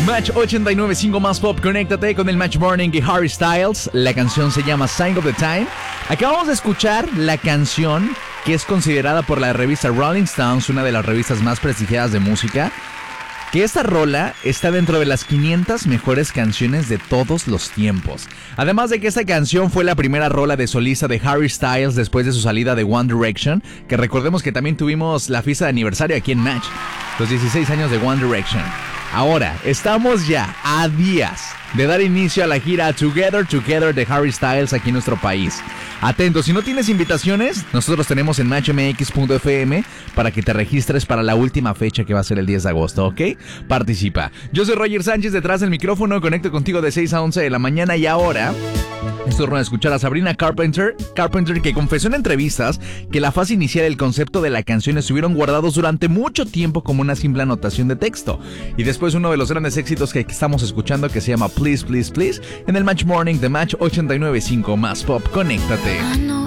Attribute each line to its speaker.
Speaker 1: Match 89.5 más pop, conéctate con el Match Morning y Harry Styles. La canción se llama Sign of the Time. Acabamos de escuchar la canción que es considerada por la revista Rolling Stones, una de las revistas más prestigiadas de música, que esta rola está dentro de las 500 mejores canciones de todos los tiempos. Además de que esta canción fue la primera rola de solista de Harry Styles después de su salida de One Direction, que recordemos que también tuvimos la fiesta de aniversario aquí en Match, los 16 años de One Direction. Ahora, estamos ya a días de dar inicio a la gira Together Together de Harry Styles aquí en nuestro país. Atentos, si no tienes invitaciones, nosotros tenemos en matchmx.fm para que te registres para la última fecha que va a ser el 10 de agosto, ¿ok? Participa. Yo soy Roger Sánchez, detrás del micrófono, conecto contigo de 6 a 11 de la mañana y ahora es turno de escuchar a Sabrina Carpenter, que confesó en entrevistas que la fase inicial y el concepto de la canción estuvieron guardados durante mucho tiempo como una simple anotación de texto. Y después uno de los grandes éxitos que estamos escuchando, que se llama Please, Please, Please, en el Match Morning de Match 89.5 más pop. Conéctate.
Speaker 2: I know